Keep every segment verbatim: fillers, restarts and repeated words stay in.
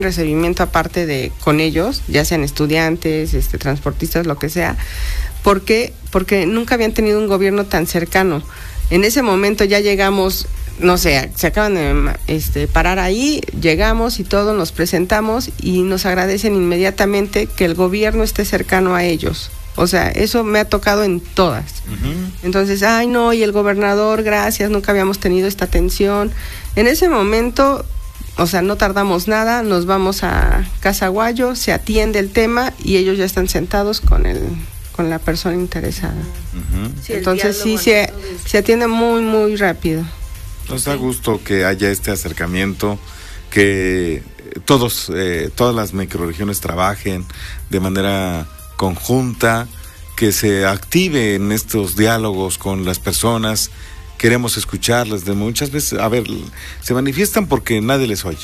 recibimiento aparte de con ellos, ya sean estudiantes, este, transportistas, lo que sea, porque porque nunca habían tenido un gobierno tan cercano. En ese momento ya llegamos, no sé, se acaban de este, parar ahí, llegamos y todos nos presentamos y nos agradecen inmediatamente que el gobierno esté cercano a ellos. O sea, eso me ha tocado en todas. Uh-huh. Entonces, ay no, y el gobernador, gracias, nunca habíamos tenido esta atención. En ese momento, o sea, no tardamos nada, nos vamos a Casaguayo, se atiende el tema y ellos ya están sentados con el con la persona interesada. Uh-huh. Sí, entonces sí se, se atiende muy, muy rápido. Nos da gusto que haya este acercamiento, que todos, eh, todas las microrregiones trabajen de manera conjunta, que se active en estos diálogos con las personas. Queremos escucharlas de muchas veces, a ver, se manifiestan porque nadie les oye.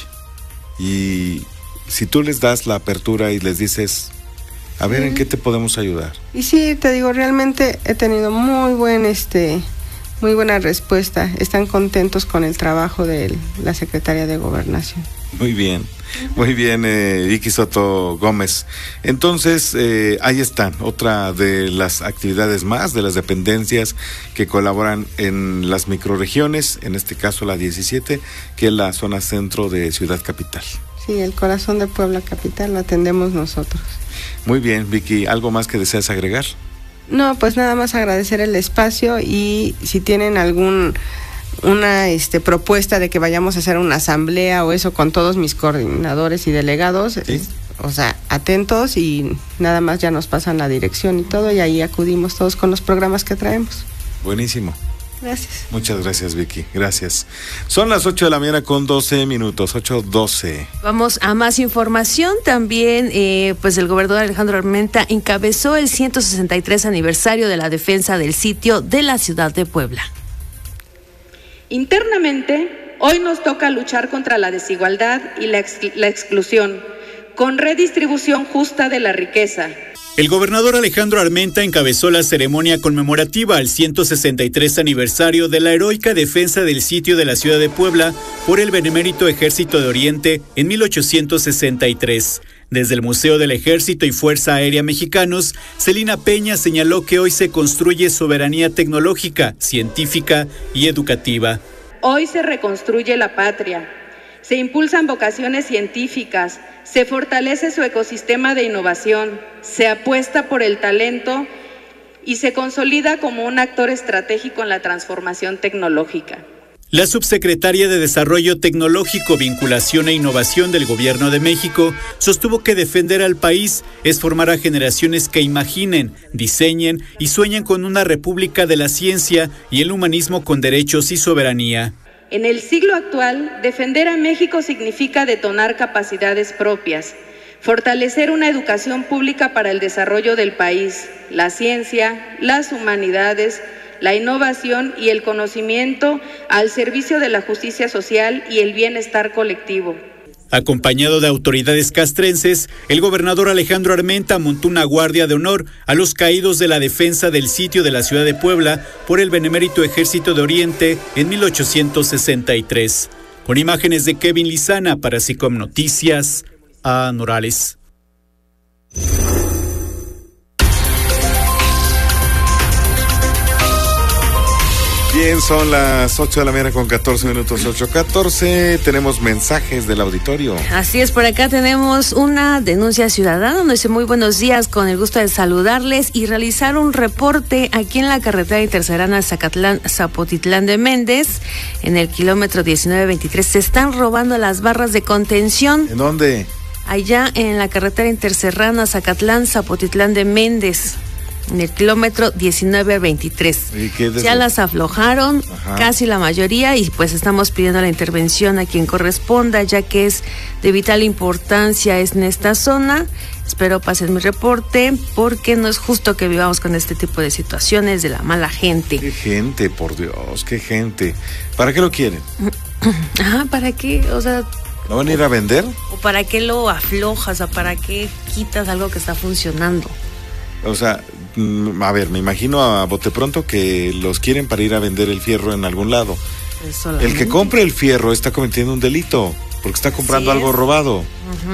Y si tú les das la apertura y les dices, a ver, ¿en qué te podemos ayudar? Y sí, te digo, realmente he tenido muy buen, este, muy buena respuesta. Están contentos con el trabajo de la Secretaría de Gobernación. Muy bien, muy bien, eh, Vicky Soto Gómez. Entonces, eh, ahí están, otra de las actividades más, de las dependencias que colaboran en las microrregiones, en este caso la diecisiete, que es la zona centro de Ciudad Capital. Sí, el corazón de Puebla Capital lo atendemos nosotros. Muy bien, Vicky, ¿algo más que deseas agregar? No, pues nada más agradecer el espacio y si tienen algún una este propuesta de que vayamos a hacer una asamblea o eso con todos mis coordinadores y delegados, ¿sí? es, o sea, atentos y nada más ya nos pasan la dirección y todo y ahí acudimos todos con los programas que traemos. Buenísimo. Gracias. Muchas gracias, Vicky. Gracias. Son las ocho de la mañana con doce minutos, ocho doce. Vamos a más información. También, eh, pues el gobernador Alejandro Armenta encabezó el ciento sesenta y tres aniversario de la defensa del sitio de la ciudad de Puebla. Internamente, hoy nos toca luchar contra la desigualdad y la, ex- la exclusión, con redistribución justa de la riqueza. El gobernador Alejandro Armenta encabezó la ceremonia conmemorativa al ciento sesenta y tres aniversario de la heroica defensa del sitio de la ciudad de Puebla por el Benemérito Ejército de Oriente en mil ochocientos sesenta y tres. Desde el Museo del Ejército y Fuerza Aérea Mexicanos, Celina Peña señaló que hoy se construye soberanía tecnológica, científica y educativa. Hoy se reconstruye la patria, se impulsan vocaciones científicas, se fortalece su ecosistema de innovación, se apuesta por el talento y se consolida como un actor estratégico en la transformación tecnológica. La subsecretaria de Desarrollo Tecnológico, Vinculación e Innovación del Gobierno de México sostuvo que defender al país es formar a generaciones que imaginen, diseñen y sueñen con una república de la ciencia y el humanismo con derechos y soberanía. En el siglo actual, defender a México significa detonar capacidades propias, fortalecer una educación pública para el desarrollo del país, la ciencia, las humanidades, la innovación y el conocimiento al servicio de la justicia social y el bienestar colectivo. Acompañado de autoridades castrenses, el gobernador Alejandro Armenta montó una guardia de honor a los caídos de la defensa del sitio de la ciudad de Puebla por el Benemérito Ejército de Oriente en mil ochocientos sesenta y tres. Con imágenes de Kevin Lizana para SICOM Noticias, A. Norales. Bien, son las ocho de la mañana con catorce minutos, ocho catorce. Tenemos mensajes del auditorio. Así es, por acá tenemos una denuncia ciudadana donde dice: muy buenos días, con el gusto de saludarles y realizar un reporte aquí en la carretera intercerana Zacatlán, Zapotitlán de Méndez, en el kilómetro diecinueve veintitrés. Se están robando las barras de contención. ¿En dónde? Allá en la carretera interserrana Zacatlán, Zapotitlán de Méndez, en el kilómetro diecinueve veintitrés. Ya las aflojaron, ajá, casi la mayoría, y pues estamos pidiendo la intervención a quien corresponda, ya que es de vital importancia en esta zona. Espero pasen mi reporte, porque no es justo que vivamos con este tipo de situaciones de la mala gente. Qué gente, por Dios, qué gente. ¿Para qué lo quieren? Ah, ¿para qué? O sea, ¿no van a ir a vender? ¿O para qué lo aflojas? ¿O para qué quitas algo que está funcionando? O sea, a ver, me imagino a bote pronto que los quieren para ir a vender el fierro en algún lado. El que compre el fierro está cometiendo un delito, porque está comprando algo robado. Uh-huh.